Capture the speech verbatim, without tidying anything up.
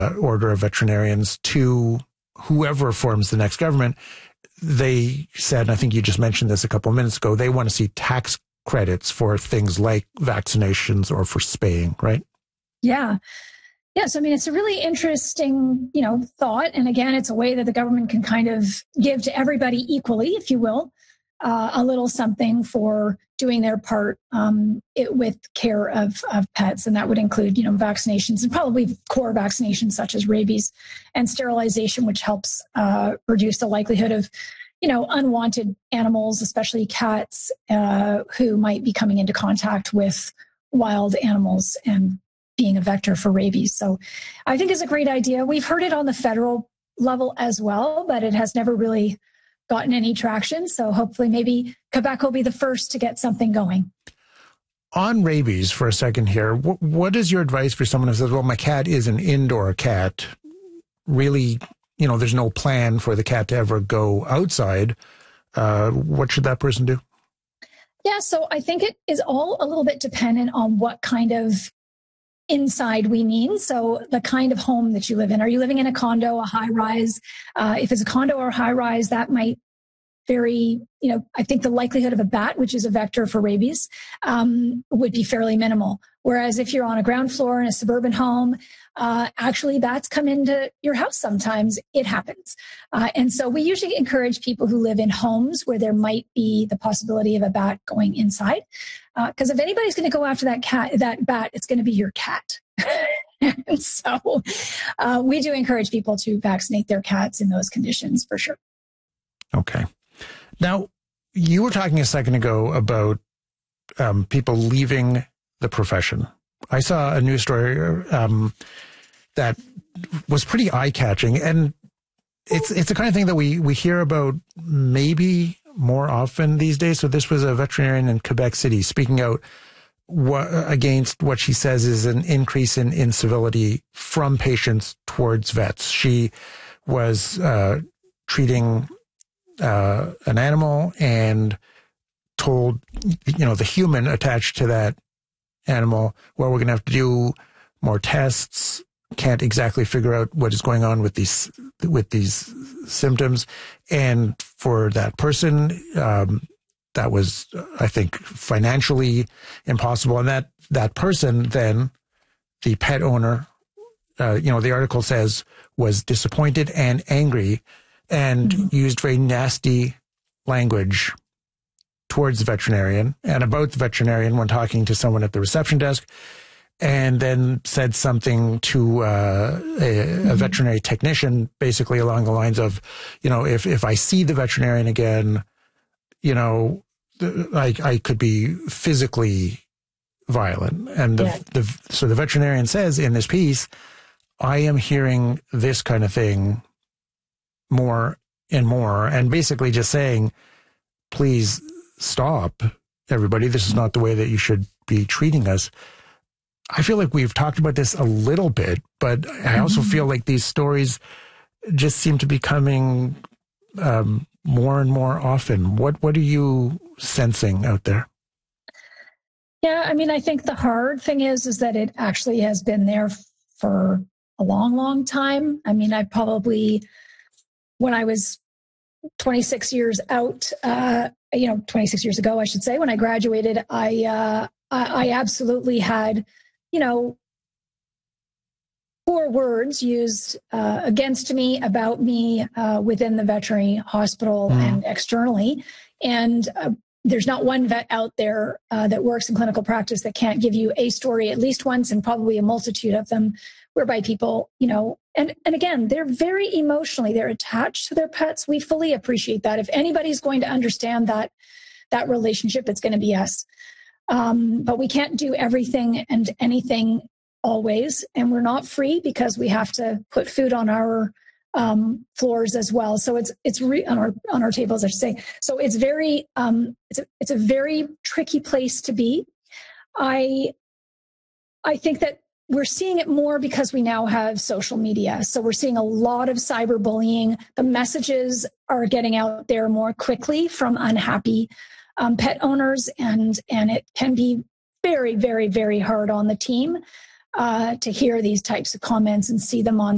uh, order of veterinarians to whoever forms the next government, they said, and I think you just mentioned this a couple of minutes ago, they want to see tax credits for things like vaccinations or for spaying, right? Yeah. Yes. I mean, it's a really interesting, you know, thought. And again, it's a way that the government can kind of give to everybody equally, if you will, uh, a little something for doing their part um, it, with care of, of pets. And that would include, you know, vaccinations and probably core vaccinations such as rabies and sterilization, which helps uh, reduce the likelihood of, you know, unwanted animals, especially cats, uh, who might be coming into contact with wild animals and being a vector for rabies. So I think it's a great idea. We've heard it on the federal level as well, but it has never really gotten any traction. So hopefully maybe Quebec will be the first to get something going. On rabies for a second here, what, what is your advice for someone who says, well, my cat is an indoor cat? Really, you know, there's no plan for the cat to ever go outside. Uh, what should that person do? Yeah, so I think it is all a little bit dependent on what kind of inside we mean. So the kind of home that you live in. Are you living in a condo, a high rise? Uh, if it's a condo or high rise, that might very, you know, I think the likelihood of a bat, which is a vector for rabies, um, would be fairly minimal. Whereas if you're on a ground floor in a suburban home, uh, actually bats come into your house sometimes. It happens. Uh, and so we usually encourage people who live in homes where there might be the possibility of a bat going inside. Because uh, if anybody's going to go after that cat, that bat, it's going to be your cat. And so uh, we do encourage people to vaccinate their cats in those conditions for sure. Okay. Now, you were talking a second ago about um, people leaving the profession. I saw a news story um, that was pretty eye-catching, and it's it's the kind of thing that we, we hear about maybe more often these days. So this was a veterinarian in Quebec City speaking out what, against what she says is an increase in incivility from patients towards vets. She was uh, treating uh, an animal and told, you know, the human attached to that animal, well, we're going to have to do more tests, can't exactly figure out what is going on with these with these symptoms. And for that person, um, that was, I think, financially impossible. And that, that person then, the pet owner, uh, you know, the article says, was disappointed and angry and mm-hmm. used very nasty language towards the veterinarian and about the veterinarian when talking to someone at the reception desk, and then said something to uh, a, mm-hmm. a veterinary technician, basically along the lines of, you know, if, if I see the veterinarian again, you know, I, I could be physically violent. And the, yeah. the, so the veterinarian says in this piece, I am hearing this kind of thing more and more, and basically just saying, please stop, everybody. This is not the way that you should be treating us. I feel like we've talked about this a little bit, but I also feel like these stories just seem to be coming um, more and more often. What what are you sensing out there? Yeah, I mean, I think the hard thing is, is that it actually has been there for a long, long time. I mean, I probably, when I was twenty-six years out, uh, you know, twenty-six years ago, I should say, when I graduated, I, uh, I, I absolutely had, you know, poor words used uh, against me, about me uh, within the veterinary hospital mm. and externally. And uh, there's not one vet out there uh, that works in clinical practice that can't give you a story at least once, and probably a multitude of them, whereby people, you know, and, and again, they're very emotionally, they're attached to their pets. We fully appreciate that. If anybody's going to understand that, that relationship, it's going to be us. Um, but we can't do everything and anything always. And we're not free because we have to put food on our um, floors as well. So it's, it's re- on our, on our tables, I should say. So it's very, um, it's a, it's a very tricky place to be. I, I think that we're seeing it more because we now have social media. So we're seeing a lot of cyberbullying. The messages are getting out there more quickly from unhappy um, pet owners. And, and it can be very, very, very hard on the team uh, to hear these types of comments and see them on